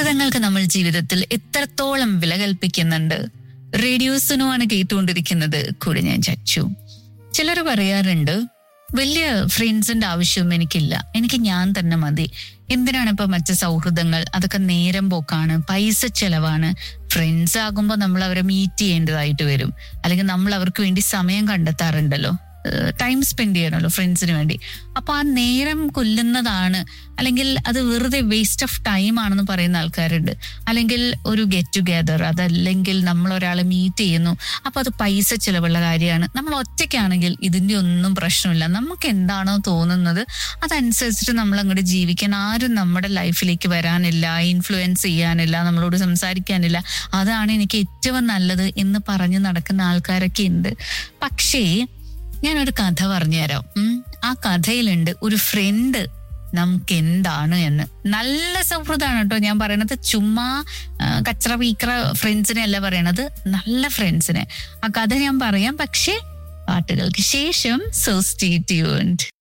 സൗഹൃദങ്ങൾക്ക് നമ്മൾ ജീവിതത്തിൽ എത്രത്തോളം വില കൽപ്പിക്കുന്നുണ്ട്. റേഡിയോ സുനോ ആണ് കേട്ടുകൊണ്ടിരിക്കുന്നത്. കൂടെ ഞാൻ ചച്ചു. ചിലർ പറയാറുണ്ട്, വലിയ ഫ്രണ്ട്സിന്റെ ആവശ്യമൊന്നും എനിക്കില്ല, എനിക്ക് ഞാൻ തന്നെ മതി. എന്തിനാണ് ഇപ്പൊ മറ്റ് സൗഹൃദങ്ങൾ? അതൊക്കെ നേരം പോക്കാണ്, പൈസ ചെലവാണ്. ഫ്രണ്ട്സ് ആകുമ്പോൾ നമ്മൾ അവരെ മീറ്റ് ചെയ്യേണ്ടതായിട്ട് വരും, അല്ലെങ്കിൽ നമ്മൾ അവർക്ക് വേണ്ടി സമയം കണ്ടെത്താറുണ്ടല്ലോ, ടൈം സ്പെൻഡ് ചെയ്യണമല്ലോ ഫ്രണ്ട്സിന് വേണ്ടി. അപ്പൊ ആ നേരം കൊല്ലുന്നതാണ്, അല്ലെങ്കിൽ അത് വെറുതെ വേസ്റ്റ് ഓഫ് ടൈം ആണെന്ന് പറയുന്ന ആൾക്കാരുണ്ട്. അല്ലെങ്കിൽ ഒരു ഗെറ്റ് ടുഗെദർ, അതല്ലെങ്കിൽ നമ്മൾ ഒരാളെ മീറ്റ് ചെയ്യുന്നു, അപ്പൊ അത് പൈസ ചിലവുള്ള കാര്യമാണ്. നമ്മൾ ഒറ്റയ്ക്കാണെങ്കിൽ ഇതിന്റെ ഒന്നും പ്രശ്നമില്ല. നമുക്ക് എന്താണോ തോന്നുന്നത് അതനുസരിച്ചിട്ട് നമ്മൾ അങ്ങോട്ട് ജീവിക്കാൻ. ആരും നമ്മുടെ ലൈഫിലേക്ക് വരാനില്ല, ഇൻഫ്ലുവൻസ് ചെയ്യാനില്ല, നമ്മളോട് സംസാരിക്കാനില്ല. അതാണ് എനിക്ക് ഏറ്റവും നല്ലത് എന്ന് പറഞ്ഞ് നടക്കുന്ന ആൾക്കാരൊക്കെ ഉണ്ട്. പക്ഷേ ഞാനൊരു കഥ പറഞ്ഞുതരാം. ആ കഥയിലുണ്ട് ഒരു ഫ്രണ്ട് നമുക്ക് എന്താണ് എന്ന്. നല്ല സൗഹൃദമാണ് കേട്ടോ ഞാൻ പറയണത്, ചുമ്മാ കച്ചറ പീക്കറ ഫ്രണ്ട്സിനെ അല്ല പറയണത്, നല്ല ഫ്രണ്ട്സിനെ. ആ കഥ ഞാൻ പറയാം, പക്ഷേ പാട്ടുകൾക്ക് ശേഷം. So stay tuned.